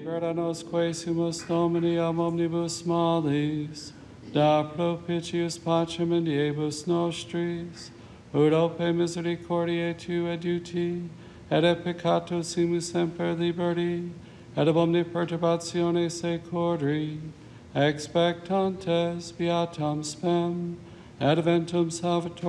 Libera nosque sumus Domini omnibus malis, da propitius pacem in diebus nostris, ut ope misericordiae tu eduti, et peccato simus semper liberti, et ab omni perturbatione secori, expectantes beatam spem, adventum salvator